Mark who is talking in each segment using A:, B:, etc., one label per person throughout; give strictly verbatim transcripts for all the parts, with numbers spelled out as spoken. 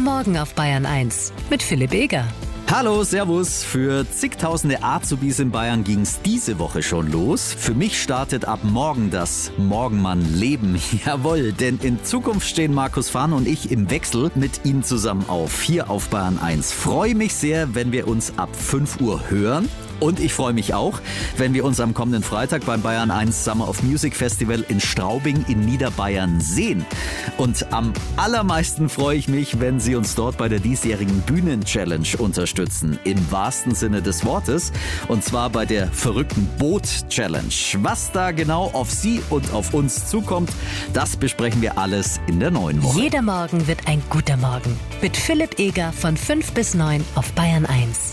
A: Morgen auf Bayern eins mit Philipp Eger.
B: Hallo, servus. Für zigtausende Azubis in Bayern ging's diese Woche schon los. Für mich startet ab morgen das Morgenmann-Leben. Jawohl, denn in Zukunft stehen Markus Fahn und ich im Wechsel mit Ihnen zusammen auf, hier auf Bayern eins. Freue mich sehr, wenn wir uns ab fünf Uhr hören. Und ich freue mich auch, wenn wir uns am kommenden Freitag beim Bayern eins Summer of Music Festival in Straubing in Niederbayern sehen. Und am allermeisten freue ich mich, wenn Sie uns dort bei der diesjährigen Bühnen-Challenge unterstützen. Im wahrsten Sinne des Wortes. Und zwar bei der verrückten Boot-Challenge. Was da genau auf Sie und auf uns zukommt, das besprechen wir alles in der neuen Woche.
A: Jeder Morgen wird ein guter Morgen. Mit Philipp Eger von fünf bis neun auf Bayern eins.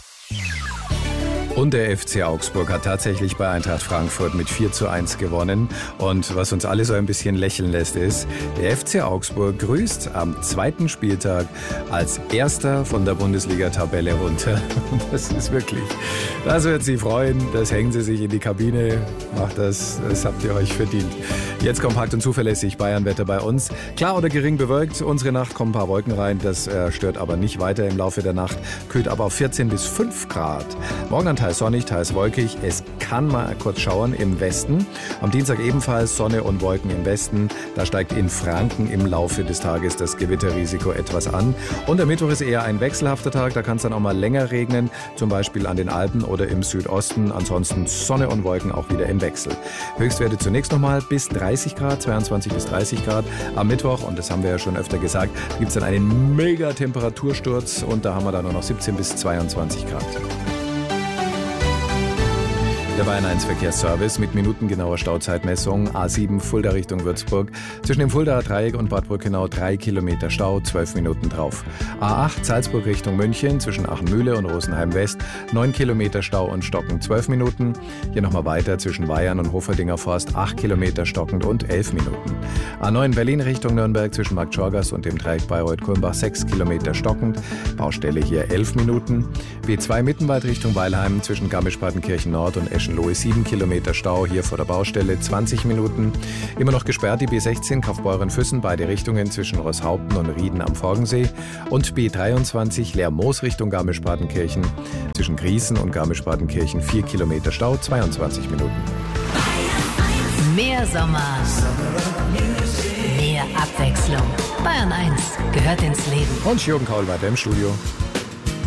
C: Und der F C Augsburg hat tatsächlich bei Eintracht Frankfurt mit vier zu eins gewonnen. Und was uns alle so ein bisschen lächeln lässt, ist, der F C Augsburg grüßt am zweiten Spieltag als Erster von der Bundesliga-Tabelle runter. Und das ist wirklich, das wird Sie freuen. Das hängen Sie sich in die Kabine. Macht das, das habt ihr euch verdient. Jetzt kompakt und zuverlässig Bayernwetter bei uns. Klar oder gering bewölkt. Unsere Nacht kommen ein paar Wolken rein. Das äh, stört aber nicht weiter im Laufe der Nacht. Kühlt aber auf vierzehn bis fünf Grad. Morgen an teils sonnig, teils wolkig. Es kann mal kurz schauern im Westen. Am Dienstag ebenfalls Sonne und Wolken im Westen. Da steigt in Franken im Laufe des Tages das Gewitterrisiko etwas an. Und der Mittwoch ist eher ein wechselhafter Tag. Da kann es dann auch mal länger regnen, zum Beispiel an den Alpen oder im Südosten. Ansonsten Sonne und Wolken auch wieder im Wechsel. Höchstwerte zunächst nochmal bis dreißig Grad, zweiundzwanzig bis dreißig Grad. Am Mittwoch, und das haben wir ja schon öfter gesagt, gibt es dann einen mega Temperatursturz und da haben wir dann nur noch siebzehn bis zweiundzwanzig Grad. Der Bayern eins Verkehrsservice mit minutengenauer Stauzeitmessung. A sieben Fulda Richtung Würzburg. Zwischen dem Fuldaer Dreieck und Bad Brückenau drei Kilometer Stau, zwölf Minuten drauf. A acht Salzburg Richtung München zwischen Achenmühle und Rosenheim West. neun Kilometer Stau und stockend, zwölf Minuten. Hier nochmal weiter zwischen Weyern und Hoferdinger Forst. acht Kilometer stockend und elf Minuten. A neun Berlin Richtung Nürnberg zwischen Markt Schorgas und dem Dreieck Bayreuth-Kulmbach. sechs Kilometer stockend. Baustelle hier elf Minuten. B zwei Mittenwald Richtung Weilheim zwischen Garmisch-Partenkirchen Nord und Eschenlohe sieben Kilometer Stau hier vor der Baustelle, zwanzig Minuten. Immer noch gesperrt die B sechzehn Kaufbeuren-Füssen, beide Richtungen zwischen Rosshaupten und Rieden am Forgensee. Und B dreiundzwanzig Leermoos Richtung Garmisch-Partenkirchen zwischen Griesen und Garmisch-Partenkirchen vier Kilometer Stau, zweiundzwanzig Minuten.
A: Mehr Sommer, mehr Abwechslung. Bayern eins gehört ins Leben.
C: Und Jürgen Kaul weiter im Studio.